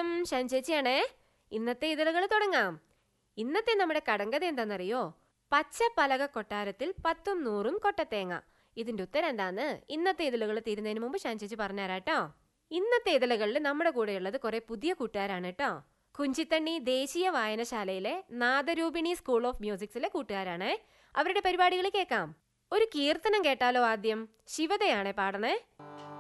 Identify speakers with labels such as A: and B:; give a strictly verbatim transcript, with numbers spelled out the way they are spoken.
A: നമസ്കാരം, ഷാൻ ചേച്ചിയാണേ. ഇന്നത്തെ ഇതളുകൾ തുടങ്ങാം. ഇന്നത്തെ നമ്മുടെ കടങ്കഥ എന്താണെന്നറിയോ? പച്ച പലക കൊട്ടാരത്തിൽ പത്തും നൂറും കൊട്ടത്തേങ്ങ. ഇതിന്റെ ഉത്തരം എന്താന്ന് ഇന്നത്തെ ഇതളുകൾ തീരുന്നതിന് മുമ്പ് ഷാൻ ചേച്ചി പറഞ്ഞുതരാട്ടോ. ഇന്നത്തെ ഇതളുകളിൽ നമ്മുടെ കൂടെയുള്ളത് കുറെ പുതിയ കൂട്ടുകാരാണ് കേട്ടോ. കുഞ്ചിത്തണ്ണി ദേശീയ വായനശാലയിലെ നാദരൂപിണി സ്കൂൾ ഓഫ് മ്യൂസിക്സിലെ കൂട്ടുകാരാണ്. അവരുടെ പരിപാടികൾ കേൾക്കാം. ഒരു കീർത്തനം കേട്ടാലോ? ആദ്യം ശിവതയാണേ പാടണേ.